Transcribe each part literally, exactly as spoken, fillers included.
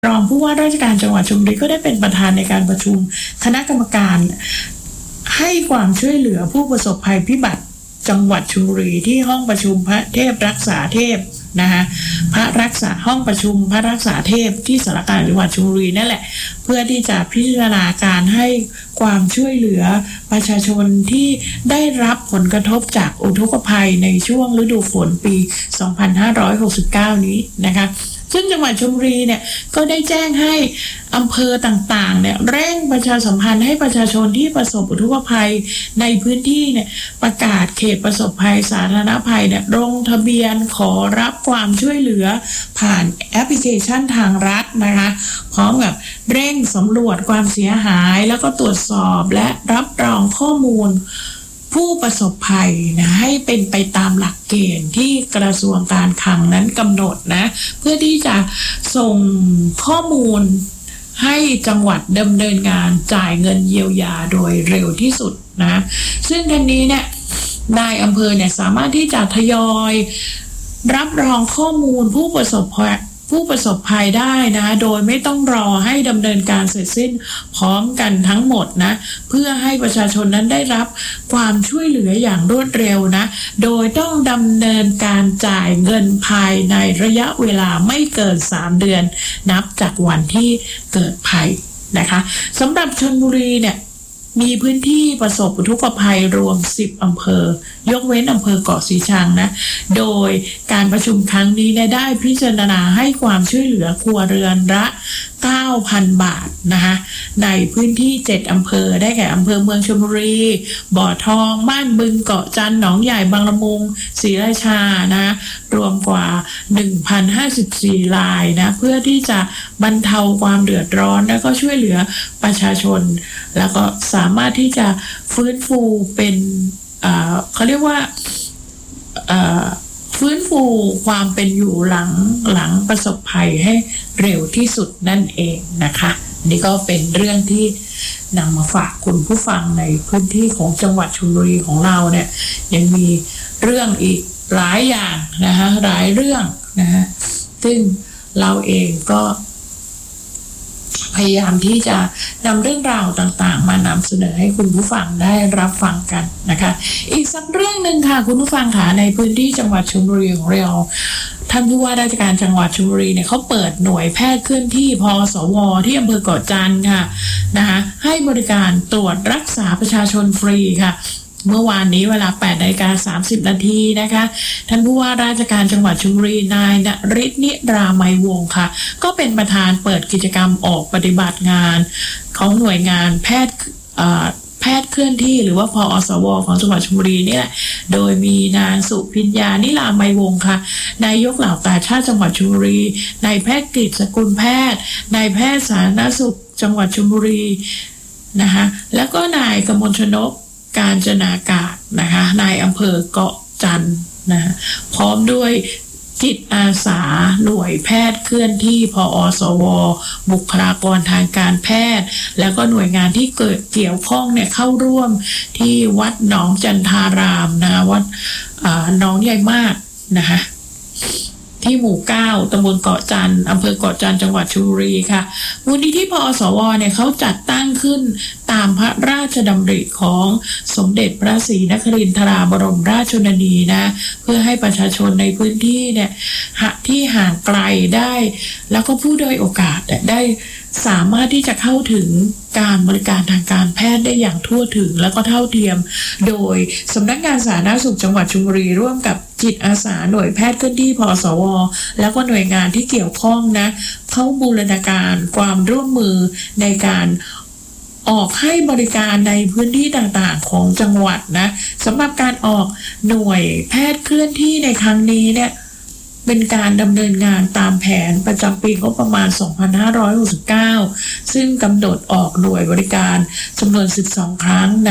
รองผู้ว่าราชการจังหวัดชลบุรีก็ได้เป็นประธานในการประชุมคณะกรรมการให้ความช่วยเหลือผู้ประสบภัยพิบัติจังหวัดชลบุรีที่ห้องประชุมพระเทพรักษาเทพนะคะพระรักษาห้องประชุมพระรักษาเทพที่สารกลางจังหวัดชลบุรีนั่นแหละเพื่อที่จะพิจารณาการให้ความช่วยเหลือประชาชนที่ได้รับผลกระทบจากอุทกภัยในช่วงฤดูฝนปีสองพันห้าร้อยหกสิบเก้านี้นะคะซึ่งจังหวัดชลบุรีเนี่ยก็ได้แจ้งให้อำเภอต่างๆเนี่ยเร่งประชาสัมพันธ์ให้ประชาชนที่ประสบอุทกภัยในพื้นที่เนี่ยประกาศเขตประสบภัยสาธารณภัยเนี่ยลงทะเบียนขอรับความช่วยเหลือผ่านแอปพลิเคชันทางรัฐนะคะพร้อมกับเร่งสำรวจความเสียหายแล้วก็ตรวจสอบและรับรองข้อมูลผู้ประสบภัยนะให้เป็นไปตามหลักเกณฑ์ที่กระทรวงการคลังนั้นกำหนดนะเพื่อที่จะส่งข้อมูลให้จังหวัดดำเนินงานจ่ายเงินเยียวยาโดยเร็วที่สุดนะซึ่งทันนี้เนี่ยนายอำเภอเนี่ยสามารถที่จะทยอยรับรองข้อมูลผู้ประสบภัยผู้ประสบภัยได้นะโดยไม่ต้องรอให้ดำเนินการเสร็จสิ้นพร้อมกันทั้งหมดนะเพื่อให้ประชาชนนั้นได้รับความช่วยเหลืออย่างรวดเร็วนะโดยต้องดำเนินการจ่ายเงินภายในระยะเวลาไม่เกินสามเดือนนับจากวันที่เกิดภัยนะคะสำหรับชลบุรีเนี่ยมีพื้นที่ประสบอุทกภัยรวมสิบอำเภอยกเว้นอำเภอเกาะสีชังนะโดยการประชุมครั้งนี้ได้พิจารณาให้ความช่วยเหลือครัวเรือนละ เก้าพัน บาทนะคะในพื้นที่เจ็ดอำเภอได้แก่อำเภอเมืองชลบุรีบ่อทองบ้านบึงเกาะจันทร์หนองใหญ่บางละมุงศรีราชานะรวมกว่า หนึ่งพันห้าสิบสี่ รายนะเพื่อที่จะบรรเทาความเดือดร้อนแล้วก็ช่วยเหลือประชาชนแล้วก็สามารถที่จะฟื้นฟูเป็นเอ่อเขาเรียกว่าเอ่อฟื้นฟูความเป็นอยู่หลังหลังประสบภัยให้เร็วที่สุดนั่นเองนะคะนี่ก็เป็นเรื่องที่นำมาฝากคุณผู้ฟังในพื้นที่ของจังหวัดชลบุรีของเราเนี่ยยังมีเรื่องอีกหลายอย่างนะคะหลายเรื่องนะฮะซึ่งเราเองก็พยายามที่จะนำเรื่องราวต่างๆมานำเสนอให้คุณผู้ฟังได้รับฟังกันนะคะอีกสักเรื่องหนึ่งค่ะคุณผู้ฟังค่ะในพื้นที่จังหวัดชลบุรีของเราท่านผู้ว่าราชการจังหวัดชลบุรีเนี่ยเขาเปิดหน่วยแพทย์เคลื่อนที่พสวที่อำเภอเกาะจันทร์ค่ะนะคะให้บริการตรวจรักษาประชาชนฟรีค่ะเมื่อวานนี้เวลา แปดนาฬิกาสามสิบ นาทีนะคะท่านผู้ว่าราชการจังหวัดชลบุรีนายณฤทธิ์นิรามัยวงศ์ค่ะก็เป็นประธานเปิดกิจกรรมออกปฏิบัติงานของหน่วยงานแพทย์แพทย์เคลื่อนที่หรือว่าพอสวของจังหวัดชลบุรีนี่แหละโดยมีนางสุพิญญานิรามัยวงศ์ค่ะนายกเหล่ากาชาดจังหวัดชลบุรีนายแพทย์กฤษสกุลแพทย์นายแพทย์สาธารณสุขจังหวัดชลบุรีนะคะแล้วก็นายกมลชนกการจนากาศนะคะนายอำเภอเกาะจันทร์นะพร้อมด้วยจิตอาสาหน่วยแพทย์เคลื่อนที่พอสวบุคลากรทางการแพทย์แล้วก็หน่วยงานที่เกิดเกี่ยวข้องเนี่ยเข้าร่วมที่วัดหนองจันทารามนะวัดหนองใหญ่มากนะคะที่หมู่เก้าตำบลเกาะจันทร์อำเภอเกาะจันทร์จังหวัดชลบุรีค่ะมูลนิธิพอสวเนี่ยเขาจัดตั้งขึ้นตามพระราชดำริของสมเด็จพระศรีนครินทราบรมราชชนนีนะเพื่อให้ประชาชนในพื้นที่เนี่ยที่ห่างไกลได้แล้วก็ผู้ด้อยโอกาสได้สามารถที่จะเข้าถึงการบริการทางการแพทย์ได้อย่างทั่วถึงแล้วก็เท่าเทียมโดยสำนักงานสาธารณสุขจังหวัดชลบุรีร่วมกับจิตอาสาหน่วยแพทย์เคลื่อนที่พสวแล้วก็หน่วยงานที่เกี่ยวข้องนะเข้าบูรณาการความร่วมมือในการออกให้บริการในพื้นที่ต่างๆของจังหวัดนะสำหรับการออกหน่วยแพทย์เคลื่อนที่ในครั้งนี้เนี่ยเป็นการดำเนินงานตามแผนประจำปีงบประมาณสองพันห้าร้อยหกสิบเก้าซึ่งกำหนดออกหน่วยบริการจำนวนสิบสองครั้งนะคะ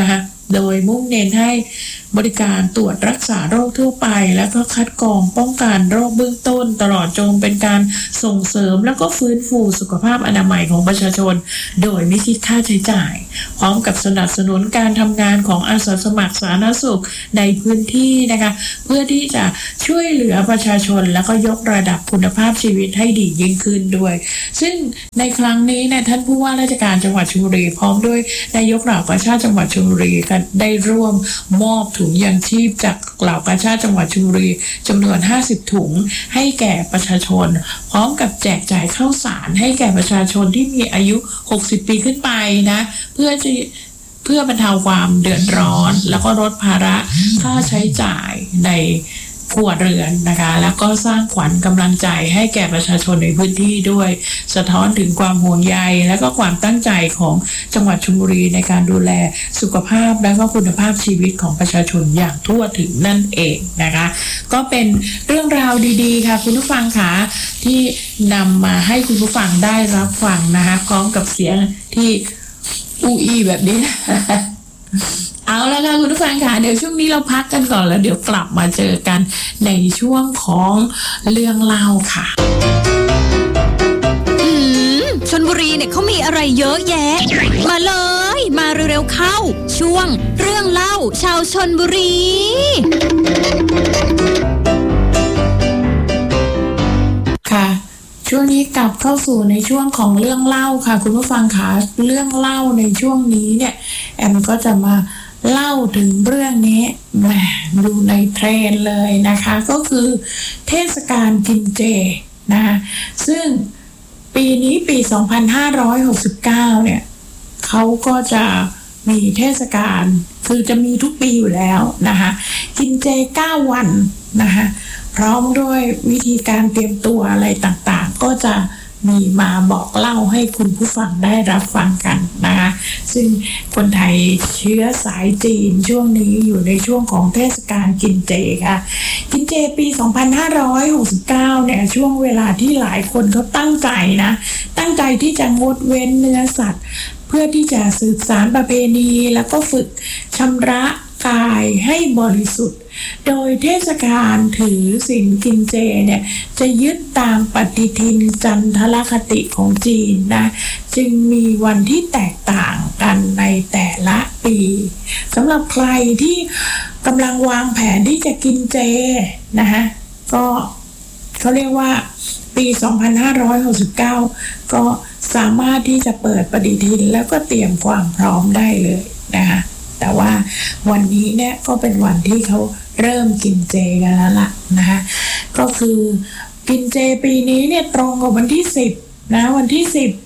โดยมุ่งเน้นให้บริการตรวจรักษาโรคทั่วไปและก็คัดกรองป้องกันโรคเบื้องต้นตลอดจนเป็นการส่งเสริมแล้วก็ฟื้นฟูสุขภาพอนามัยของประชาชนโดยไม่คิดค่าใช้จ่ายพร้อมกับสนับสนุนการทำงานของอาสาสมัครสาธารณสุขในพื้นที่นะคะเพื่อที่จะช่วยเหลือประชาชนแล้วก็ยกระดับคุณภาพชีวิตให้ดียิ่งขึ้นด้วยซึ่งในครั้งนี้เนี่ยท่านผู้ว่าราชการจังหวัดชลบุรีพร้อมด้วยนายกเหล่ากาชาดจังหวัดชลบุรีก็ได้ร่วมมอบถุงยางชีพจากเหล่ากาชาดจังหวัดชลบุรีจำนวนห้าสิบถุงให้แก่ประชาชนพร้อมกับแจกจ่ายข้าวสารให้แก่ประชาชนที่มีอายุหกสิบปีขึ้นไปนะเพื่อจะเพื่อบรรเทาความเดือดร้อนแล้วก็ลดภาระค่าใช้จ่ายในครัวเรือนนะคะแล้วก็สร้างขวัญกำลังใจให้แก่ประชาชนในพื้นที่ด้วยสะท้อนถึงความห่วงใยและก็ความตั้งใจของจังหวัดชลบุรีในการดูแลสุขภาพและก็คุณภาพชีวิตของประชาชนอย่างทั่วถึงนั่นเองนะคะก็เป็นเรื่องราวดีๆค่ะคุณผู้ฟังค่ะที่นำมาให้คุณผู้ฟังได้รับฟังนะคะพร้อมกับเสียงที่อูอีแบบนี้ เอาละค่ะคุณผู้ฟังค่ะเดี๋ยวช่วงนี้เราพักกันก่อนแล้วเดี๋ยวกลับมาเจอกันในช่วงของเรื่องเล่าค่ะอืมชลบุรีเนี่ยเขามีอะไรเยอะแยะมาเลยมาเร็วๆเข้าช่วงเรื่องเล่าชาวชลบุรีค่ะช่วงนี้กลับเข้าสู่ในช่วงของเรื่องเล่าค่ะคุณผู้ฟังค่ะเรื่องเล่าในช่วงนี้เนี่ยแอมก็จะมาเล่าถึงเรื่องนี้แหมดูในเทรนด์เลยนะคะก็คือเทศกาลกินเจนะคะซึ่งปีนี้ปีสองพันห้าร้อยหกสิบเก้าเนี่ยเขาก็จะมีเทศกาลคือจะมีทุกปีอยู่แล้วนะคะกินเจเก้าวันนะคะพร้อมด้วยวิธีการเตรียมตัวอะไรต่างๆก็จะมีมาบอกเล่าให้คุณผู้ฟังได้รับฟังกันนะคะซึ่งคนไทยเชื้อสายจีนช่วงนี้อยู่ในช่วงของเทศกาลกินเจค่ะกินเจปีสองพันห้าร้อยหกสิบเก้าเนี่ยช่วงเวลาที่หลายคนเขาตั้งใจนะตั้งใจที่จะงดเว้นเนื้อสัตว์เพื่อที่จะสืบสานประเพณีแล้วก็ฝึกชำระกายให้บริสุทธิ์โดยเทศกาลถือศีลกินเจเนี่ยจะยึดตามปฏิทินจันทรคติของจีนนะจึงมีวันที่แตกต่างกันในแต่ละปีสำหรับใครที่กำลังวางแผนที่จะกินเจนะฮะก็เขาเรียกว่าปีสองพันห้าร้อยหกสิบเก้าก็สามารถที่จะเปิดปฏิทินแล้วก็เตรียมความพร้อมได้เลยนะคะแต่ว่าวันนี้เนี่ยก็เป็นวันที่เขาเริ่มกินเจกันแล้วล่ะนะคะก็คือกินเจปีนี้เนี่ยตรงกับวันที่สิบนะวันที่สิบ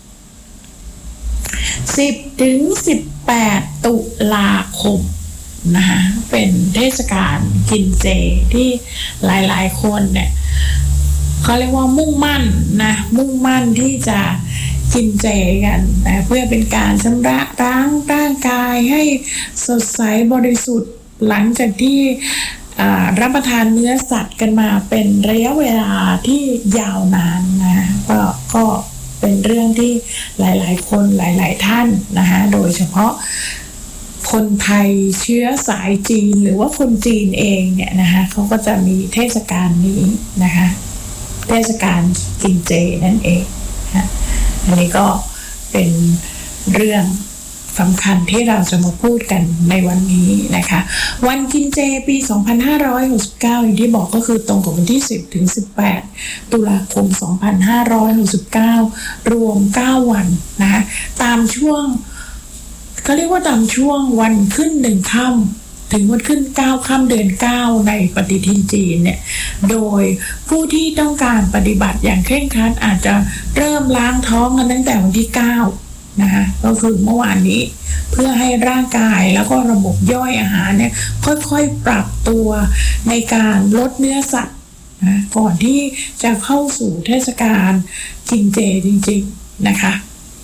สิบถึงสิบแปดตุลาคมนะคะเป็นเทศกาลกินเจที่หลายๆคนเนี่ยเขาเรียกว่ามุ่งมั่นนะมุ่งมั่นที่จะกินเจกันนะเพื่อเป็นการชำระล้างร่างกายให้สดใสบริสุทธิ์หลังจากที่รับประทานเนื้อสัตว์กันมาเป็นระยะเวลาที่ยาวนานนะก็ก็เป็นเรื่องที่หลายๆคนหลายๆท่านนะคะโดยเฉพาะคนไทยเชื้อสายจีนหรือว่าคนจีนเองเนี่ยนะคะเขาก็จะมีเทศกาลนี้นะคะเทศกาลกินเจนั่นเองนะอันนี้ก็เป็นเรื่องสำคัญที่เราจะมาพูดกันในวันนี้นะคะวันกินเจปีสองพันห้าร้อยหกสิบเก้าอย่างที่บอกก็คือตรงกับวันที่สิบถึงสิบแปดตุลาคมสองพันห้าร้อยหกสิบเก้ารวมเก้าวันนะคะตามช่วงเขาเรียกว่าตามช่วงวันขึ้นหนึ่งค่ำถึงวันขึ้นเก้าค่ำเดือนเก้าในปฏิทินจีนเนี่ยโดยผู้ที่ต้องการปฏิบัติอย่างเคร่งครัดอาจจะเริ่มล้างท้องกันตั้งแต่วันที่เก้านะคะก็คือเมื่อวานนี้เพื่อให้ร่างกายแล้วก็ระบบย่อยอาหารเนี่ยค่อยๆปรับตัวในการลดเนื้อสัตว์นะก่อนที่จะเข้าสู่เทศกาลกินเจจริงๆนะคะ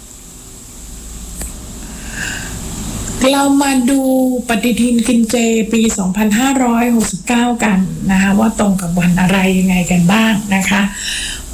เรามาดูปฏิทินกินเจปีสองพันห้าร้อยหกสิบเก้ากันนะคะว่าตรงกับวันอะไรยังไงกันบ้างนะคะว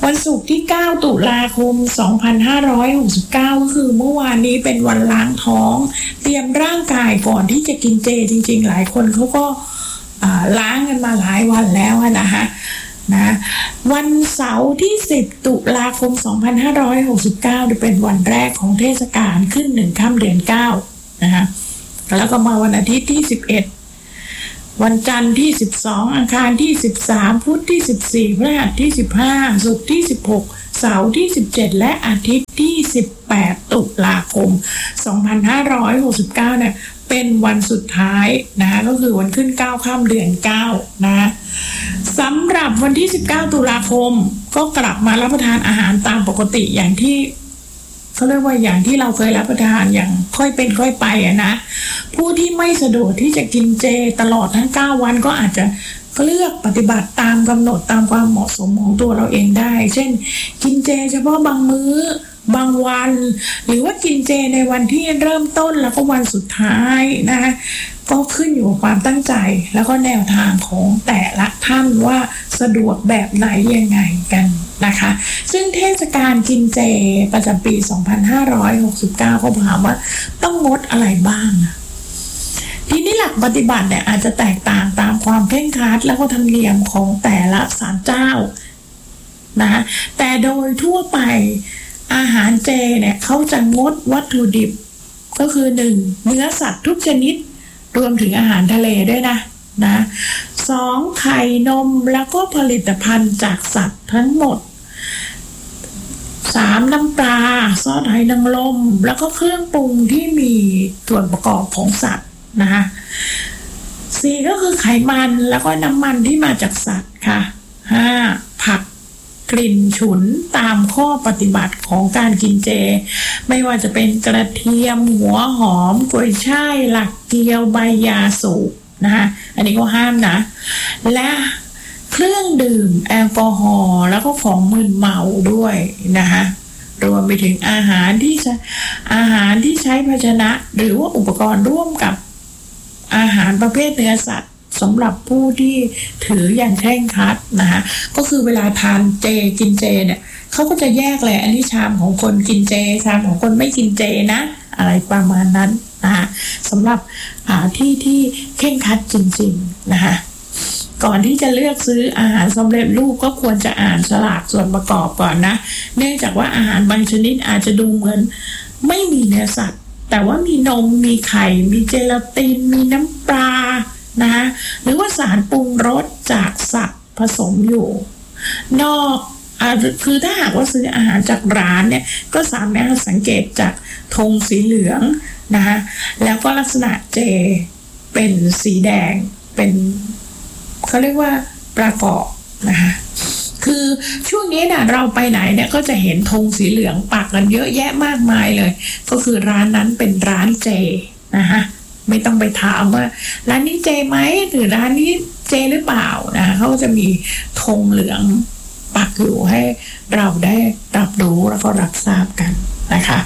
วันศุกร์ที่เก้าตุลาคมสองพันห้าร้อยหกสิบเก้าก็คือเมื่อวานนี้เป็นวันล้างท้องเตรียมร่างกายก่อนที่จะกินเจจริงๆหลายคนเขาก็ล้างกันมาหลายวันแล้วนะคะนะวันเสาร์ที่สิบตุลาคมสองพันห้าร้อยหกสิบเก้าจะเป็นวันแรกของเทศกาลขึ้นหนึ่งค่ำเดือนเก้านะคะแล้วก็มาวันอาทิตย์ที่สิบเอ็ดวันจันทร์ที่สิบสองอังคารที่สิบสามพุธที่สิบสี่พฤหัสที่สิบห้าศุกร์ที่สิบหกเสาร์ที่สิบเจ็ดและอาทิตย์ที่สิบแปดตุลาคมสองพันห้าร้อยหกสิบเก้าเนี่ยเป็นวันสุดท้ายนะก็คือวันขึ้นเก้าค่ำเดือนเก้านะสำหรับวันที่สิบเก้าตุลาคมก็กลับมารับประทานอาหารตามปกติอย่างที่เขาเรียกว่าอย่างที่เราเคยรับประทานอย่างค่อยเป็นค่อยไปอะนะผู้ที่ไม่สะดวกที่จะกินเจตลอดทั้งเก้าวันก็อาจจะเลือกปฏิบัติตามกำหนดตามความเหมาะสมของตัวเราเองได้เช่นกินเจเฉพาะบางมื้อบางวันหรือว่ากินเจในวันที่เริ่มต้นแล้วก็วันสุดท้ายนะก็ขึ้นอยู่กับความตั้งใจแล้วก็แนวทางของแต่ละท่านว่าสะดวกแบบไหนยังไงกันนะคะซึ่งเทศกาลกินเจประจำปีสองพันห้าร้อยหกสิบเก้าเขาถามว่าต้องงดอะไรบ้างทีนี้หลักปฏิบัติเนี่ยอาจจะแตกต่างตามความเคร่งครัดแล้วก็ธรรมเนียมของแต่ละศาลเจ้านะแต่โดยทั่วไปอาหารเจเนี่ยเขาจะงดวัตถุดิบก็คือหนึ่งเนื้อสัตว์ทุกชนิดรวมถึงอาหารทะเลด้วยนะนะสองไข่นมแล้วก็ผลิตภัณฑ์จากสัตว์ทั้งหมดสามน้ำปลาซอสหอยนางรมแล้วก็เครื่องปรุงที่มีส่วนประกอบของสัตว์นะคะสี่ก็คือไขมันแล้วก็น้ำมันที่มาจากสัตว์ค่ะห้าผักกลิ่นฉุนตามข้อปฏิบัติของการกินเจไม่ว่าจะเป็นกระเทียมหัวหอมกุยช่ายหลักเกี๊ยวใบยาสูบนะคะอันนี้ก็ห้ามนะและเครื่องดื่มแอลกอฮอล์แล้วก็ของมึนเมาด้วยนะคะรวมไปถึงอาหารที่ใช้อาหารที่ใช้ภาชนะหรือว่าอุปกรณ์ร่วมกับอาหารประเภทเนื้อสัตว์สำหรับผู้ที่ถืออย่างเคร่งครัดนะคะก็คือเวลาทานเจกินเจเนี่ยเขาก็จะแยกเลยอันนี้ชามของคนกินเจชามของคนไม่กินเจนะอะไรประมาณนั้นนะคะสำหรับที่ที่เคร่งครัดจริงๆนะคะก่อนที่จะเลือกซื้ออาหารสำเร็จรูปก็ควรจะอ่านฉลากส่วนประกอบก่อนนะเนื่องจากว่าอาหารบางชนิดอาจจะดูเหมือนไม่มีเนื้อสัตว์แต่ว่ามีนมมีไข่มีเจลาตินมีน้ำปลานะคะหรือว่าสารปรุงรสจากสัตว์ผสมอยู่นอกคือถ้าหากว่าซื้ออาหารจากร้านเนี่ยก็สามารถสังเกตจากธงสีเหลืองนะคะแล้วก็ลักษณะเจเป็นสีแดงเป็นเขาเรียกว่าประกอบนะคะคือช่วงนี้นะเราไปไหนเนี่ยก็จะเห็นธงสีเหลืองปักกันเยอะแยะมากมายเลยก็คือร้านนั้นเป็นร้านเจนะคะไม่ต้องไปถามว่าร้านนี้เจไหมหรือร้านนี้เจหรือเปล่านะเขาก็จะมีธงเหลืองปักอยู่ให้เราได้รับรู้แล้วก็รับทราบกันนะคะ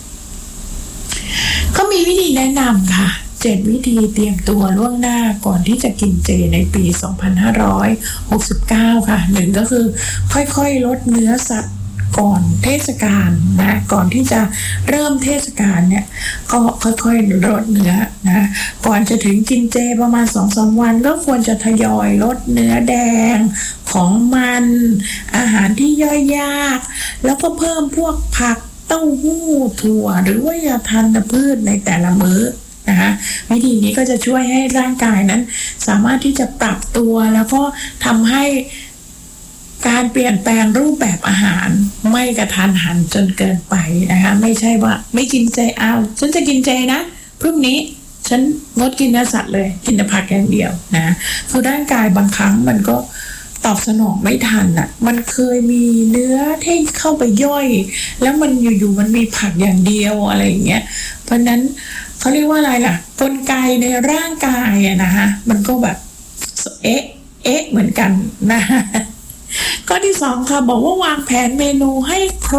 ก็มีวิธีแนะนำค่ะเจ็ดวิธีเตรียมตัวล่วงหน้าก่อนที่จะกินเจในปีสองพันห้าร้อยหกสิบเก้าค่ะหนึ่งก็คือค่อยๆลดเนื้อสัตว์ก่อนเทศกาลนะก่อนที่จะเริ่มเทศกาลเนี่ยก็ค่อยๆลดเนื้อนะก่อนจะถึงกินเจประมาณ สองถึงสาม วันก็ควรจะทยอยลดเนื้อแดงของมันอาหารที่ย่อยยากแล้วก็เพิ่มพวกผักเต้าหู้ถั่วหรือว่ายาธัญพืชในแต่ละมื้อนะคะวิธีนี้ก็จะช่วยให้ร่างกายนั้นสามารถที่จะปรับตัวแล้วก็ทำให้การเปลี่ยนแปลงรูปแบบอาหารไม่กระทันหันจนเกินไปนะคะไม่ใช่ว่าไม่กินเจอ้าวฉันจะกินเจนะพรุ่งนี้ฉันงดกินเนื้อสัตว์เลยกินแต่ผักอย่างเดียวนะคือร่างกายบางครั้งมันก็ตอบสนองไม่ทันอ่ะมันเคยมีเนื้อที่เข้าไปย่อยแล้วมันอยู่ๆมันมีผักอย่างเดียวอะไรอย่างเงี้ยเพราะนั้นเขาเรียกว่าอะไรล่ะกลไกในร่างกายอะนะคะมันก็แบบเอ๊ะเอ๊ะเหมือนกันนะข้อที่สองค่ะบอกว่าวางแผนเมนูให้ครบ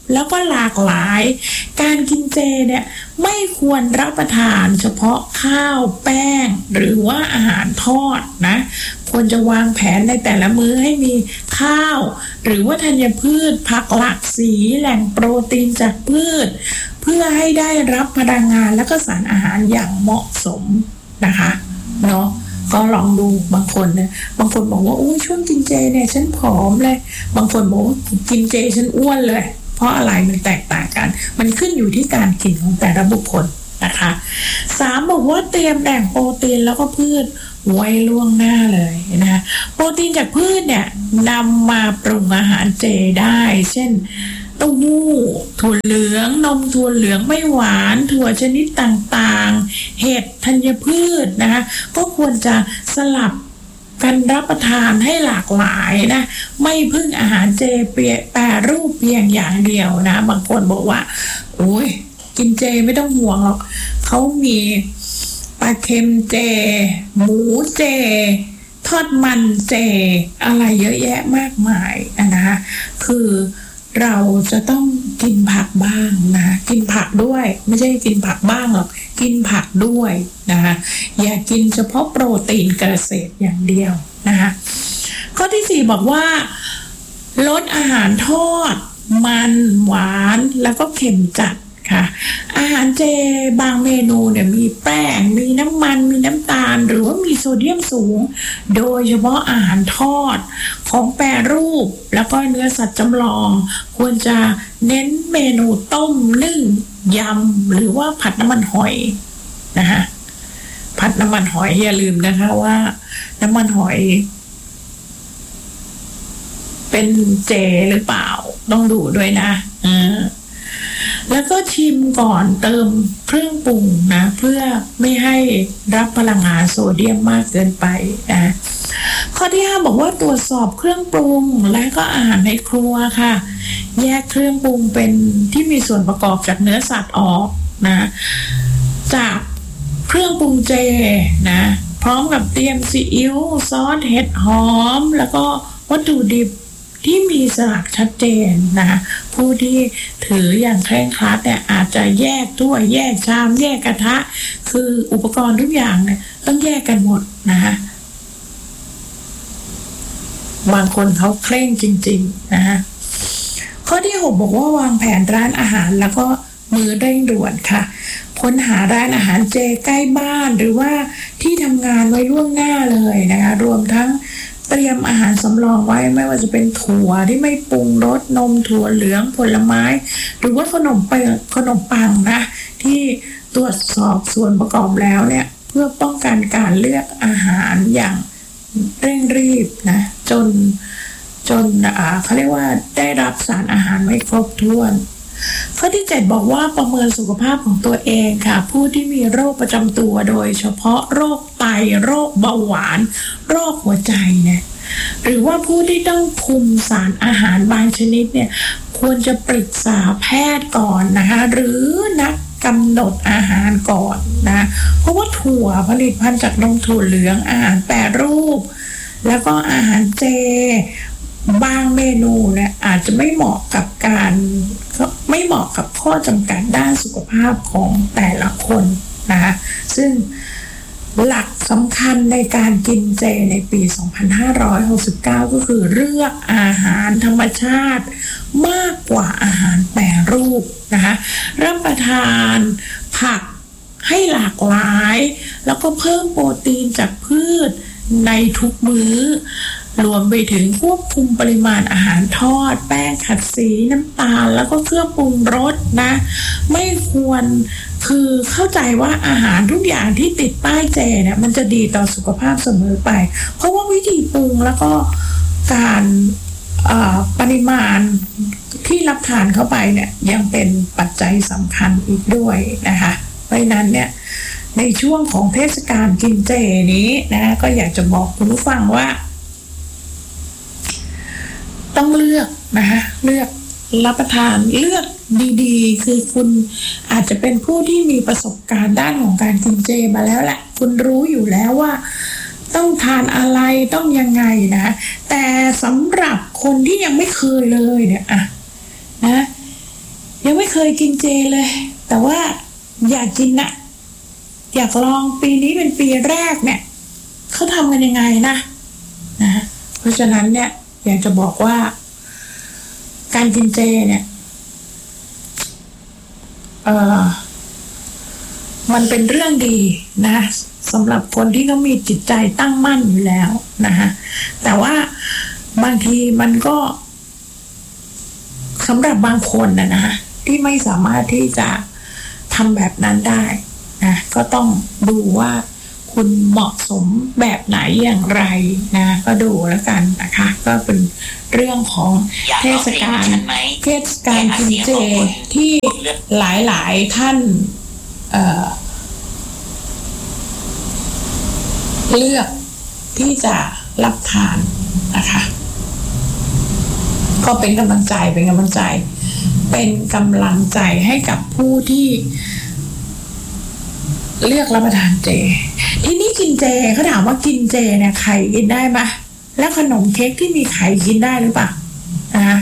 แล้วก็หลากหลายการกินเจเนี่ยไม่ควรรับประทานเฉพาะข้าวแป้งหรือว่าอาหารทอดนะควรจะวางแผนในแต่ละมื้อให้มีข้าวหรือว่าธัญพืชผักหลากสีแหล่งโปรตีนจากพืชเพื่อให้ได้รับพลังงานและก็สารอาหารอย่างเหมาะสมนะคะเนาะก็ลองดูบางคนนะบางคนบอกว่าอุ้ยช่วงกินเจเนี่ยฉันผอมเลยบางคนบอกว่ากินเจฉันอ้วนเลยเพราะอะไรมันแตกต่างกันมันขึ้นอยู่ที่การกินของแต่ละบุคคลนะคะสามบอกว่าเตรียมแหล่งโปรตีนแล้วก็พืชไว้ล่วงหน้าเลยนะโปรตีนจากพืชเนี่ยนำมาปรุงอาหารเจได้เช่นเต้าหู้ถั่วเหลืองนมถั่วเหลืองไม่หวานถั่วชนิดต่างๆเห็ดธัญพืชนะคะก็ควรจะสลับกันรับประทานให้หลากหลายนะไม่พึ่งอาหารเจเปียแปรรูปเพียงอย่างเดียวนะบางคนบอกว่าโอ้ยกินเจไม่ต้องห่วงหรอกเขามีปลาเค็มเจหมูเจทอดมันเจอะไรเยอะแยะมากมายนะคะคือเราจะต้องกินผักบ้างนะกินผักด้วยไม่ใช่กินผักบ้างหรอกกินผักด้วยนะคะอย่ากินเฉพาะโปรตีนเกษตรอย่างเดียวนะคะข้อที่สี่บอกว่าลดอาหารทอดมันหวานแล้วก็เค็มจัดค่ะอาหารเจบางเมนูเนี่ยมีแป้งมีน้ำมันมีน้ำตาลหรือว่ามีโซเดียมสูงโดยเฉพาะอาหารทอดของแปรรูปแล้วก็เนื้อสัตว์จำลองควรจะเน้นเมนูต้มนึ่งยำหรือว่าผัดน้ำมันหอยนะคะผัดน้ำมันหอยอย่าลืมนะคะว่าน้ำมันหอยเป็นเจหรือเปล่าต้องดูด้วยนะอ่าแล้วก็ชิมก่อนเติมเครื่องปรุงนะเพื่อไม่ให้รับพลังงานโซเดียมมากเกินไปนะข้อที่ห้าบอกว่าตรวจสอบเครื่องปรุงและก็อาหารในครัวค่ะแยกเครื่องปรุงเป็นที่มีส่วนประกอบจากเนื้อสัตว์ออกนะจากเครื่องปรุงเจนะพร้อมกับเตรียมซีอิ๊วซอสเห็ดหอมแล้วก็วัตถุดิบที่มีสลักชัดเจนนะผู้ที่ถืออย่างเคร่งครัดเนี่ยอาจจะแยกถ้วยแยกชามแยกกระทะคืออุปกรณ์ทุกอย่างเนี่ยต้องแยกกันหมดนะบางคนเขาเคร่งจริงๆนะข้อที่หกบอกว่าวางแผนร้านอาหารแล้วก็มื้อเร่งด่วนค่ะค้นหาร้านอาหารเจใกล้บ้านหรือว่าที่ทำงานไว้ล่วงหน้าเลยนะคะรวมทั้งเตรียมอาหารสำรองไว้ไม่ว่าจะเป็นถั่วที่ไม่ปรุงรสนมถั่วเหลืองผลไม้หรือว่าขนมปังขนมปังนะที่ตรวจสอบส่วนประกอบแล้วเนี่ยเพื่อป้องกันการเลือกอาหารอย่างเร่งรีบนะจนจนอ่าเขาเรียกว่าได้รับสารอาหารไม่ครบถ้วนข้อที่เจ็ดบอกว่าประเมินสุขภาพของตัวเองค่ะผู้ที่มีโรคประจำตัวโดยเฉพาะโรคไตโรคเบาหวานโรคหัวใจเนี่ยหรือว่าผู้ที่ต้องคุมสารอาหารบางชนิดเนี่ยควรจะปรึกษาแพทย์ก่อนนะคะหรือนักกำหนดอาหารก่อนนะเพราะว่าถั่วผลิตภัณฑ์จากนมถั่วเหลืองอาหารแปรรูปแล้วก็อาหารเจบางเมนูเนี่ยอาจจะไม่เหมาะกับการไม่เหมาะกับข้อจำกัดด้านสุขภาพของแต่ละคนนะคะซึ่งหลักสำคัญในการกินเจในปีสองพันห้าร้อยหกสิบเก้าก็คือเลือกอาหารธรรมชาติมากกว่าอาหารแปรรูปนะคะรับประทานผักให้หลากหลายแล้วก็เพิ่มโปรตีนจากพืชในทุกมื้อรวมไปถึงควบคุมปริมาณอาหารทอดแป้งขัดสีน้ำตาลแล้วก็เครื่องปรุงรสนะไม่ควรคือเข้าใจว่าอาหารทุกอย่างที่ติดป้ายเจเนี่ยมันจะดีต่อสุขภาพเสมอไปเพราะว่าวิธีปรุงแล้วก็การปริมาณที่รับทานเข้าไปเนี่ยยังเป็นปัจจัยสำคัญอีกด้วยนะคะเพราะนั้นเนี่ยในช่วงของเทศกาลกินเจนี้นะก็อยากจะบอกคุณผู้ฟังว่าต้องเลือกนะคะเลือกรับประทานเลือกดีๆคือคุณอาจจะเป็นผู้ที่มีประสบการณ์ด้านของการกินเจมาแล้วแหละคุณรู้อยู่แล้วว่าต้องทานอะไรต้องยังไงนะแต่สำหรับคนที่ยังไม่เคยเลยเนี่ยอะนะเคยกินเจเลยแต่ว่าอยากกินนะอยากลองปีนี้เป็นปีแรกเนี่ยเขาทำกันยังไงนะนะเพราะฉะนั้นเนี่ยอยากจะบอกว่าการกินเจเนี่ยเออมันเป็นเรื่องดีนะสำหรับคนที่เขามีจิตใจตั้งมั่นอยู่แล้วนะฮะแต่ว่าบางทีมันก็สำหรับบางคนนะนะที่ไม่สามารถที่จะทำแบบนั้นได้นะก็ต้องดูว่าคุณเหมาะสมแบบไหนอย่างไรนะก็ดูแล้วกันนะคะก็เป็นเรื่องของเทศกาลเทศกาลกินเจที่หลายๆท่านเอ่อเลือกที่จะรับทานนะคะก็เป็นกำลังใจเป็นกำลังใจเป็นกำลังใจให้กับผู้ที่เลือกรับประทานเจทีนี้กินเจเขาถามว่ากินเจเนี่ยไข่กินได้ไหมแล้วขนมเค้กที่มีไข่กินได้หรือเปล่านะคะ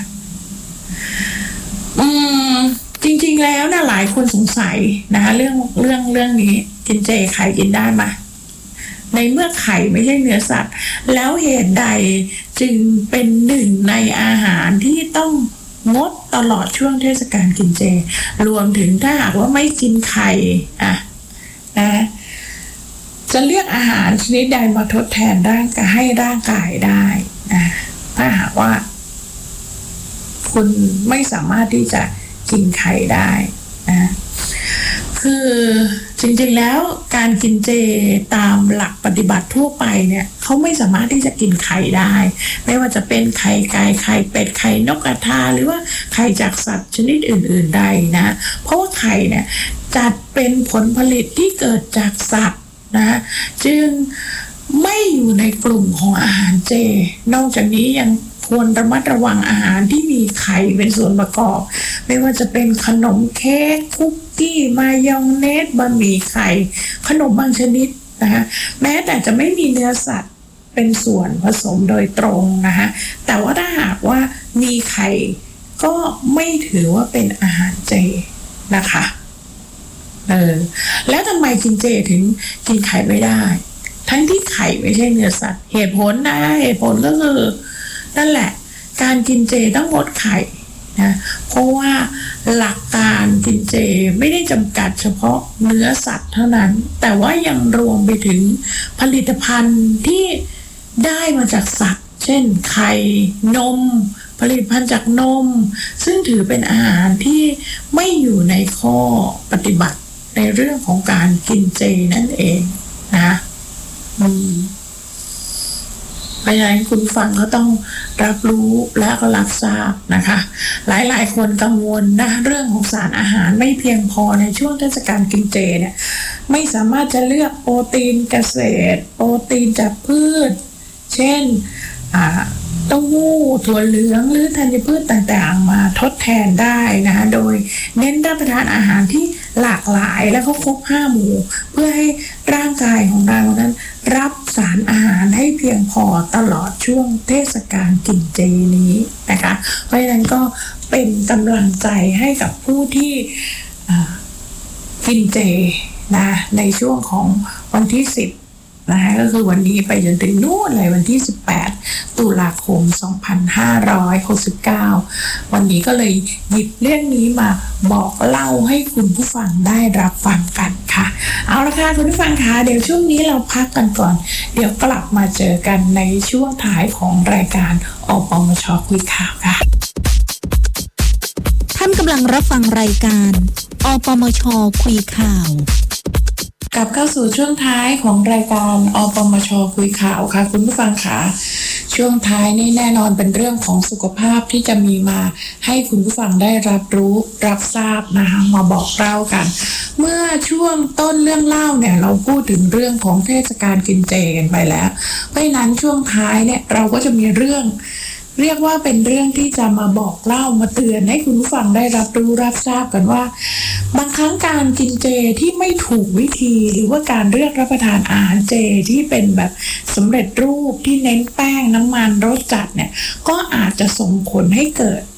อืมจริงๆแล้วนะหลายคนสงสัยนะคะเรื่องเรื่องเรื่องนี้กินเจไข่กินได้ไหมในเมื่อไข่ไม่ใช่เนื้อสัตว์แล้วเหตุใดจึงเป็นหนึ่งในอาหารที่ต้องงดตลอดช่วงเทศกาลกินเจรวมถึงถ้าหากว่าไม่กินไข่อ่ะนะจะเลือกอาหารชนิดใดมาทดแทนร่างกายให้ร่างกายได้นะถ้าหากว่าคุณไม่สามารถที่จะกินไข่ได้นะคือจริงๆแล้วการกินเจตามหลักปฏิบัติทั่วไปเนี่ยเขาไม่สามารถที่จะกินไข่ได้ไม่ว่าจะเป็นไข่ไก่ไข่เป็ดไข่นกกระทาหรือว่าไข่จากสัตว์ชนิดอื่นๆใดนะเพราะว่าไข่เนี่ยจัดเป็นผลผลิตที่เกิดจากสัตว์นะจึงไม่อยู่ในกลุ่มของอาหารเจนอกจากนี้ยังควรระมัดระวังอาหารที่มีไข่เป็นส่วนประกอบไม่ว่าจะเป็นขนมเค้กคุกกี้มายองเนสบะหมี่ไข่ขนมบางชนิดนะคะแม้แต่จะไม่มีเนื้อสัตว์เป็นส่วนผสมโดยตรงนะคะแต่ว่าถ้าหากว่ามีไข่ก็ไม่ถือว่าเป็นอาหารเจนะคะเออแล้วทำไมกินเจถึงกินไข่ไม่ได้ทั้งที่ไข่ไม่ใช่เนื้อสัตว์เหตุผลนะเหตุผลก็คือนั่นแหละการกินเจต้องงดไข่นะเพราะว่าหลักการกินเจไม่ได้จำกัดเฉพาะเนื้อสัตว์เท่านั้นแต่ว่ายังรวมไปถึงผลิตภัณฑ์ที่ได้มาจากสัตว์เช่นไข่นมผลิตภัณฑ์จากนมซึ่งถือเป็นอาหารที่ไม่อยู่ในข้อปฏิบัติในเรื่องของการกินเจนั่นเองนะอืมเพราะฉะนั้นคุณฟังก็ต้องรับรู้และก็รับทราบนะคะหลายๆคนกังวลนะเรื่องของสารอาหารไม่เพียงพอในช่วงเทศกาลกินเจเนี่ยไม่สามารถจะเลือกโปรตีนเกษตรโปรตีนจากพืชเช่นอ่าเต้าหู้ถั่วเหลืองหรือธัญพืชต่างๆมาทดแทนได้นะคะโดยเน้นรับประทานอาหารที่หลากหลายและก็ครบห้าหมู่เพื่อให้ร่างกายของเรานั้นรับสารอาหารให้เพียงพอตลอดช่วงเทศกาลกินเจนี้นะคะเพราะฉะนั้นก็เป็นกำลังใจให้กับผู้ที่กินเจนะในช่วงของวันที่สิบนะคะก็คือวันนี้ไปจนถึงนู่นเลยวันที่สิบแปดตุลาคมสองพันห้าร้อยหกสิบเก้าวันนี้ก็เลยหยิบเรื่องนี้มาบอกเล่าให้คุณผู้ฟังได้รับฟังกันค่ะเอาละค่ะคุณผู้ฟังคะเดี๋ยวช่วงนี้เราพักกันก่อนเดี๋ยวกลับมาเจอกันในช่วงท้ายของรายการอปมช.คุยข่าวค่ะท่านกำลังรับฟังรายการอปมช.คุยข่าวกลับเข้าสู่ช่วงท้ายของรายการอปมช.คุยข่าวค่ะคุณผู้ฟังค่ะช่วงท้ายนี่แน่นอนเป็นเรื่องของสุขภาพที่จะมีมาให้คุณผู้ฟังได้รับรู้รับทราบนะคะมาบอกเล่ากันเมื่อช่วงต้นเรื่องเล่าเนี่ยเราพูดถึงเรื่องของเทศกาลกินเจกันไปแล้วเพราะฉะนั้นช่วงท้ายเนี่ยเราก็จะมีเรื่องเรียกว่าเป็นเรื่องที่จะมาบอกเล่ามาเตือนให้คุณผู้ฟังได้รับรู้รับทราบกันว่าบางครั้งการกินเจที่ไม่ถูกวิธีหรือว่าการเลือกรับประทานอาหารเจที่เป็นแบบสำเร็จรูปที่เน้นแป้งน้ำมันรสจัดเนี่ยก็อาจจะส่งผลให้เกิด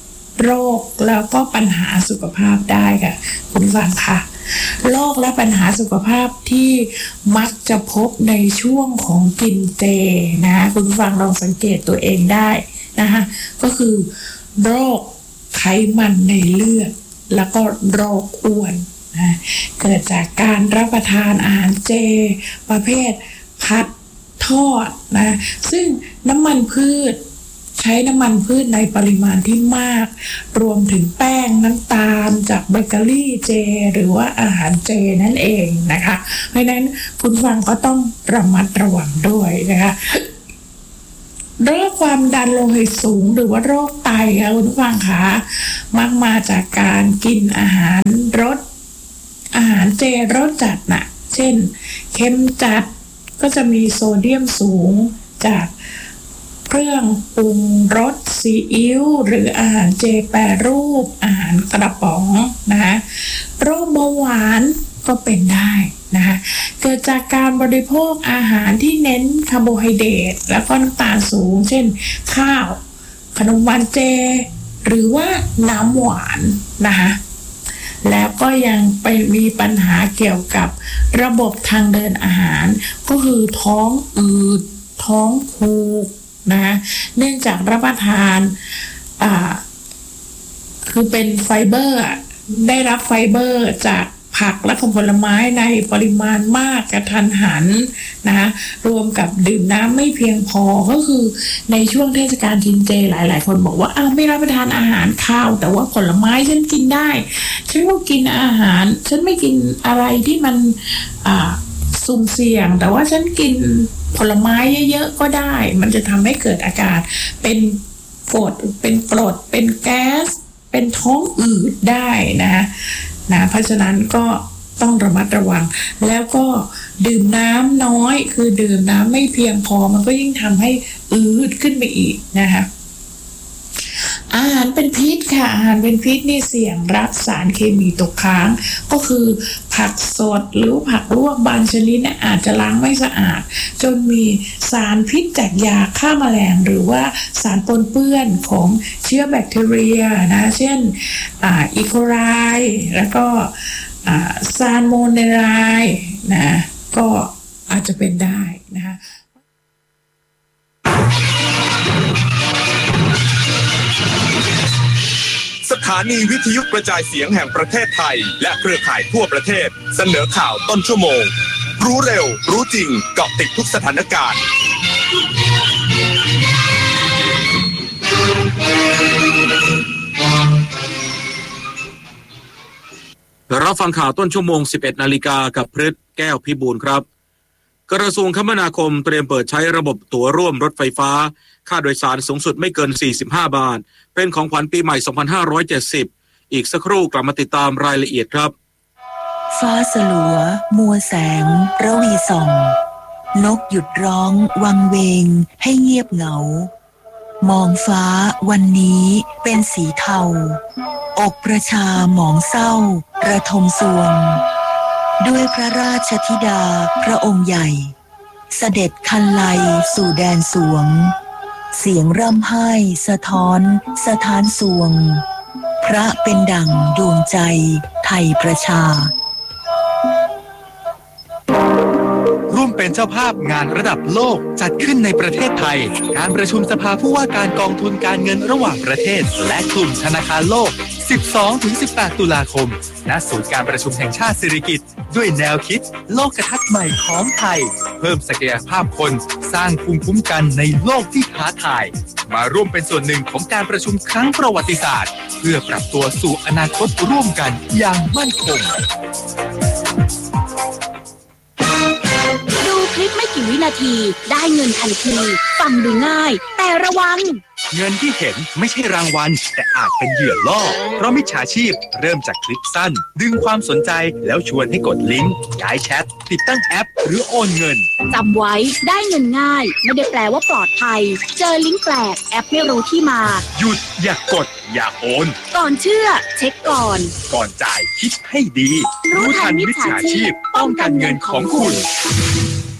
โรคแล้วก็ปัญหาสุขภาพได้ค่ะคุณฟังค่ะโรคและปัญหาสุขภาพที่มักจะพบในช่วงของกินเจนะคุณฟังลองสังเกตตัวเองได้นะคะก็คือโรคไขมันในเลือดแล้วก็โรคอ้วนนะเกิดจากการรับประทานอาหารเจประเภทผัดทอดนะซึ่งน้ำมันพืชใช้น้ำมันพืชในปริมาณที่มากรวมถึงแป้งน้ำตาลจากเบเกอรี่เจหรือว่าอาหารเจนั่นเองนะคะเพราะนั้นคุณฟังก็ต้องระมัดระวังด้วยนะคะโรคความดันโลหิตสูงหรือว่าโรคไตค่ะคุณฟังคะมักมาจากการกินอาหารรสอาหารเจรสจัดน่ะเช่นเค็มจัดก็จะมีโซเดียมสูงจากเครื่องปรุงรสซีอิ๊วหรืออาหารเจแปรรูปอาหารกระป๋องนะคะโรคเบาหวานก็เป็นได้นะคะเกิดจากการบริโภคอาหารที่เน้นคาร์โบไฮเดรตแล้วก็น้ำตาลสูงเช่นข้าวขนมหวานเจหรือว่าน้ำหวานนะคะแล้วก็ยังไปมีปัญหาเกี่ยวกับระบบทางเดินอาหารก็คือท้องอืดท้องผูกนะเนื่องจากรับประทานอ่าคือเป็นไฟเบอร์ได้รับไฟเบอร์จากผักและผลไม้ในปริมาณมากกระทันหันนะรวมกับดื่มน้ำไม่เพียงพอก็คือในช่วงเทศกาลกินเจหลายๆคนบอกว่าอ้าวไม่รับประทานอาหารข้าวแต่ว่าผลไม้ฉันกินได้ฉันก็กินอาหารฉันไม่กินอะไรที่มันอ่าสุ่มเสี่ยงแต่ว่าฉันกินผลไม้เยอะๆก็ได้มันจะทำให้เกิดอาการเป็นกรดเป็นกรดเป็นแก๊สเป็นท้องอืดได้นะนะเพราะฉะนั้นก็ต้องระมัดระวังแล้วก็ดื่มน้ำน้อยคือดื่มน้ำไม่เพียงพอมันก็ยิ่งทำให้อืดขึ้นไปอีกนะคะอาหารเป็นพิษค่ะอาหารเป็นพิษนี่เสี่ยงรับสารเคมีตกค้างก็คือผักสดหรือผักลวกบางชนิดเนี่ยอาจจะล้างไม่สะอาดจนมีสารพิษจากยาฆ่าแมลงหรือว่าสารปนเปื้อนของเชื้อแบคทีเรียนะเช่นอีโคไลแล้วก็ซาลโมเนลไลนะก็อาจจะเป็นได้นะคะสถานีวิทยุกระจายเสียงแห่งประเทศไทยและเครือข่ายทั่วประเทศเสนอข่าวต้นชั่วโมงรู้เร็วรู้จริงเกาะติดทุกสถานการณ์รับฟังข่าวต้นชั่วโมง สิบเอ็ดนาฬิกากับพฤทธิ์แก้วพิบูลครับกระทรวงคมนาคมเตรียมเปิดใช้ระบบตั๋วร่วมรถไฟฟ้าค่าโดยสารสูงสุดไม่เกินสี่สิบห้าบาทเป็นของขวัญปีใหม่สองพันห้าร้อยเจ็ดสิบอีกสักครู่กลับมาติดตามรายละเอียดครับฟ้าสลัวมัวแสงระวีส่องนกหยุดร้องวังเวงให้เงียบเหงามองฟ้าวันนี้เป็นสีเทาอกประชาหมองเศร้าระทมสวงด้วยพระราชธิดาพระองค์ใหญ่เสด็จคันไลสู่แดนสวงเสียงร่ำไห้สะท้อนสถานสวงพระเป็นดั่งดวงใจไทยประชาร่วมเป็นเจ้าภาพงานระดับโลกจัดขึ้นในประเทศไทยการประชุมสภาผู้ว่าการกองทุนการเงินระหว่างประเทศและกลุ่มธนาคารโลก สิบสองถึงสิบแปด ตุลาคมณศูนย์การประชุมแห่งชาติสิริกิติ์ด้วยแนวคิดโลกทัศน์ใหม่ของไทยเพิ่มศักยภาพคนสร้างภูมิคุ้มกันในโลกที่ท้าทายมาร่วมเป็นส่วนหนึ่งของการประชุมครั้งประวัติศาสตร์เพื่อปรับตัวสู่อนาคตร่วมกันอย่างมั่นคงดูคลิปไม่กี่วินาทีได้เงินทันทีฟังดูง่ายแต่ระวังเงินที่เห็นไม่ใช่รางวัลแต่อาจเป็นเหยื่อล่อเพราะมิจฉาชีพเริ่มจากคลิปสั้นดึงความสนใจแล้วชวนให้กดลิงก์ย้ายแชทติดตั้งแอปหรือโอนเงินจำไว้ได้เงินง่ายไม่ได้แปลว่าปลอดภัยเจอลิงก์แปลกแอปไม่รู้ที่มาหยุดอย่ากกดอย่าโอนก่อนเชื่อเช็คก่อนก่อนจ่ายคิดให้ดีรู้ทันมิจฉาชีพป้องกันเงินของคุณ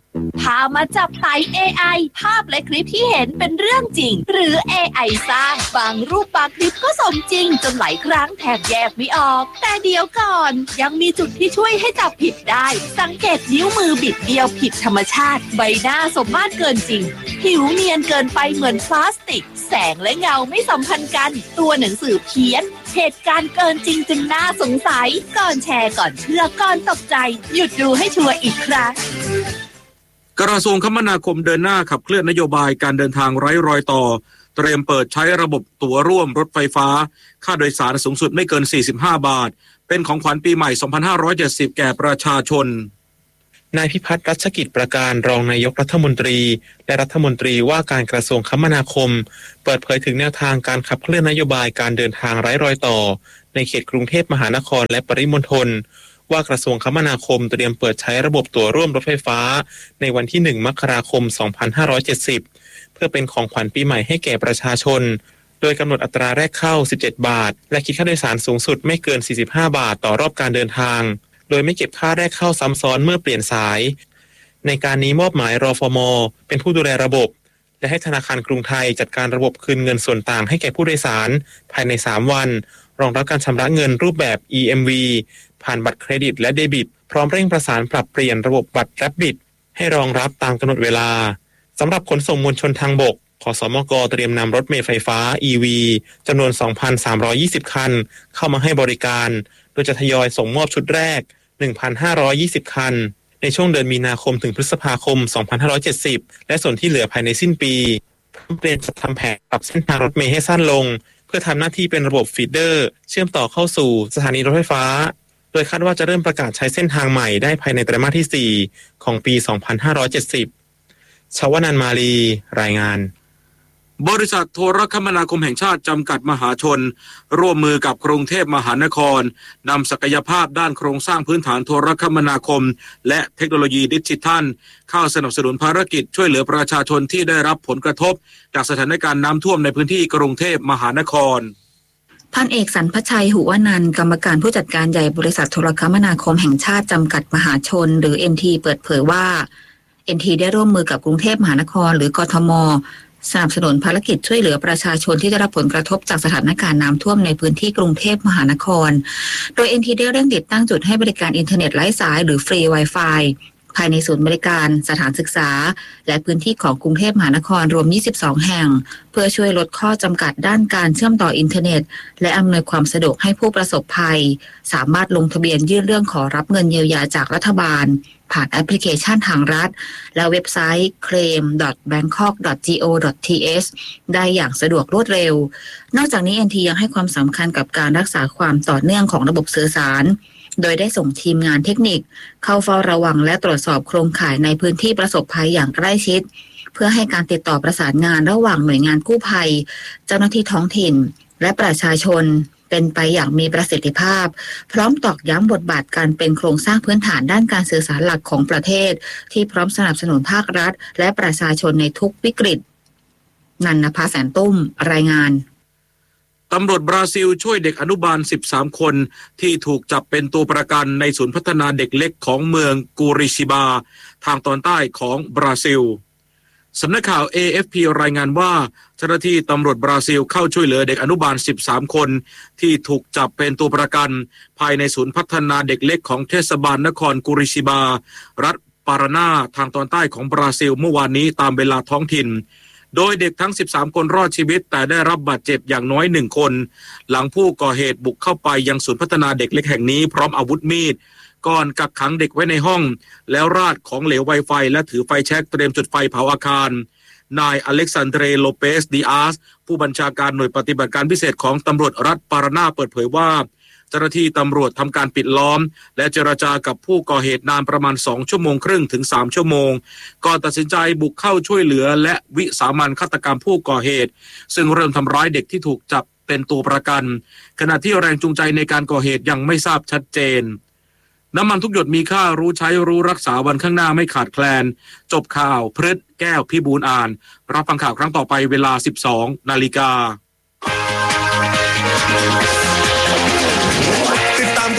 พามาจับไต่ เอ ไอ ภาพและคลิปที่เห็นเป็นเรื่องจริงหรือ เอ ไอ สร้างบางรูปบางคลิปก็สมจริงจนหลายครั้งแทบแยกไม่ออกแต่เดี๋ยวก่อนยังมีจุดที่ช่วยให้จับผิดได้สังเกตนิ้วมือบิดเบี้ยวผิดธรรมชาติใบหน้าสมมาตรเกินจริงผิวเนียนเกินไปเหมือนพลาสติกแสงและเงาไม่สัมพันธ์กันตัวหนังสือเพี้ยนเหตุการณ์เกินจริงจนน่าสงสัยก่อนแชร์ก่อนเชื่อก่อนตกใจหยุดดูให้ชัวร์อีกครั้งกระทรวงคมนาคมเดินหน้าขับเคลื่อนนโยบายการเดินทางไร้รอยต่อเตรียมเปิดใช้ระบบตั๋วร่วมรถไฟฟ้าค่าโดยสารสูงสุดไม่เกินสี่สิบห้าบาทเป็นของขวัญปีใหม่สองพันห้าร้อยเจ็ดสิบแก่ประชาชนนายพิพัฒน์รัชกิจประการรองนายกรัฐมนตรีและรัฐมนตรีว่าการกระทรวงคมนาคมเปิดเผยถึงแนวทางการขับเคลื่อนนโยบายการเดินทางไร้รอยต่อในเขตกรุงเทพมหานครและปริมณฑลว่ากระทรวงคมนาคมเตรียมเปิดใช้ระบบตั๋วร่วมรถไฟฟ้าในวันที่หนึ่งมกราคมสองพันห้าร้อยเจ็ดสิบเพื่อเป็นของขวัญปีใหม่ให้แก่ประชาชนโดยกำหนดอัตราแรกเข้าสิบเจ็ดบาทและคิดค่าโดยสารสูงสุดไม่เกินสี่สิบห้าบาทต่อรอบการเดินทางโดยไม่เก็บค่าแรกเข้าซ้ำซ้อนเมื่อเปลี่ยนสายในการนี้มอบหมายรฟม.เป็นผู้ดูแลระบบและให้ธนาคารกรุงไทยจัดการระบบคืนเงินส่วนต่างให้แก่ผู้โดยสารภายในสามวันรองรับการชำระเงินรูปแบบ อี เอ็ม วี ผ่านบัตรเครดิตและเดบิตพร้อมเร่งประสานปรับเปลี่ยนระบบบัตรแรปบิตให้รองรับตามกำหนดเวลาสำหรับขนส่งมวลชนทางบกขสมก.เตรียมนำรถเมล์ไฟฟ้า อี วี จำนวน สองพันสามร้อยยี่สิบ คันเข้ามาให้บริการโดยจะทยอยส่งมอบชุดแรก หนึ่งพันห้าร้อยยี่สิบ คันในช่วงเดือนมีนาคมถึงพฤษภาคมสองพันห้าร้อยเจ็ดสิบและส่วนที่เหลือภายในสิ้นปีพร้อมเตรียมจัดทำแผนปรับเส้นทางรถเมล์ให้สั้นลงเพื่อทำหน้าที่เป็นระบบฟีดเดอร์เชื่อมต่อเข้าสู่สถานีรถไฟฟ้าโดยคาดว่าจะเริ่มประกาศใช้เส้นทางใหม่ได้ภายในไตรมาสที่สี่ของปีสองพันห้าร้อยเจ็ดสิบชวนันท์มาลีรายงานบริษัทโทรคมนาคมแห่งชาติจำกัดมหาชนร่วมมือกับกรุงเทพมหานครนำศักยภาพด้านโครงสร้างพื้นฐานโทรคมนาคมและเทคโนโลยีดิจิทัลเข้าสนับสนุนภารกิจช่วยเหลือประชาชนที่ได้รับผลกระทบจากสถานการณ์น้ำท่วมในพื้นที่กรุงเทพมหานครพันเอกสรรพชัยหุวนันท์กรรมการผู้จัดการใหญ่บริษัทโทรคมนาคมแห่งชาติจำกัดมหาชนหรือ เอ็น ที เปิดเผยว่า เอ็น ที ได้ร่วมมือกับกรุงเทพมหานครหรือกทม.สนับสนุนภารกิจช่วยเหลือประชาชนที่ได้รับผลกระทบจากสถานการณ์น้ำท่วมในพื้นที่กรุงเทพมหานครโดย เอ็น ที ได้เร่งติดตั้งจุดให้บริการอินเทอร์เน็ตไร้สายหรือฟรี Wi-Fi ภายในศูนย์บริการสถานศึกษาและพื้นที่ของกรุงเทพมหานครรวมยี่สิบสองแห่งเพื่อช่วยลดข้อจำกัดด้านการเชื่อมต่ออินเทอร์เน็ตและอำนวยความสะดวกให้ผู้ประสบภัยสามารถลงทะเบียนยื่นเรื่องขอรับเงินเยียวยาจากรัฐบาลผ่านแอปพลิเคชันทางรัฐและเว็บไซต์ เคลม ดอท แบงคอก ดอท จี โอ ดอท ที เอช ได้อย่างสะดวกรวดเร็วนอกจากนี้ เอ็น ที ยังให้ความสำคัญกับการรักษาความต่อเนื่องของระบบสื่อสารโดยได้ส่งทีมงานเทคนิคเข้าเฝ้าระวังและตรวจสอบโครงข่ายในพื้นที่ประสบภัยอย่างใกล้ชิดเพื่อให้การติดต่อประสานงานระหว่างหน่วยงานกู้ภัยเจ้าหน้าที่ท้องถิ่นและประชาชนเป็นไปอย่างมีประสิทธิภาพพร้อมตอกย้ำบทบาทการเป็นโครงสร้างพื้นฐานด้านการสื่อสารหลักของประเทศที่พร้อมสนับสนุนภาครัฐและประชาชนในทุกวิกฤตนันนภาแสนตุ้มรายงานตำรวจบราซิลช่วยเด็กอนุบาลสิบสามคนที่ถูกจับเป็นตัวประกันในศูนย์พัฒนาเด็กเล็กของเมืองกูริชิบาทางตอนใต้ของบราซิลสำนักข่าว เอ เอฟ พี รายงานว่าเจ้าหน้าที่ตำรวจบราซิลเข้าช่วยเหลือเด็กอนุบาลสิบสามคนที่ถูกจับเป็นตัวประกันภายในศูนย์พัฒนาเด็กเล็กของเทศบาลนครกูริชิบารัฐปารานาทางตอนใต้ของบราซิลเมื่อวานนี้ตามเวลาท้องถิ่นโดยเด็กทั้งสิบสามคนรอดชีวิตแต่ได้รับบาดเจ็บอย่างน้อยหนึ่งคนหลังผู้ก่อเหตุบุกเข้าไปยังศูนย์พัฒนาเด็กเล็กแห่งนี้พร้อมอาวุธมีดก่อนกักขังเด็กไว้ในห้องแล้วราดของเหลวไวไฟและถือไฟแช็กเตรียมจุดไฟเผาอาคารนายอเล็กซานเดรโลเปสดิอาสผู้บัญชาการหน่วยปฏิบัติการพิเศษของตำรวจรัฐปารานาเปิดเผยว่าเจ้าหน้าที่ตำรวจทำการปิดล้อมและเจรจากับผู้ก่อเหตุนานประมาณสองชั่วโมงครึ่งถึงสามชั่วโมงก่อนตัดสินใจบุกเข้าช่วยเหลือและวิสามันฆาตกรรมผู้ก่อเหตุซึ่งเริ่มทำร้ายเด็กที่ถูกจับเป็นตัวประกันขณะที่แรงจูงใจในการก่อเหตุยังไม่ทราบชัดเจนน้ำมันทุกหยดมีค่ารู้ใช้รู้รักษาวันข้างหน้าไม่ขาดแคลนจบข่าวพฤษแก้วพิบูลอ่านรับฟังข่าวครั้งต่อไปเวลา สิบสองนาฬิกาติดตามข่าว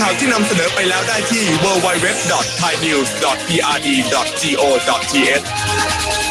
าวที่นำเสนอไปแล้วได้ที่ ดับเบิลยู ดับเบิลยู ดับเบิลยู ดอท ไทยนิวส์ ดอท พี อาร์ ดี ดอท โก ดอท ที เอช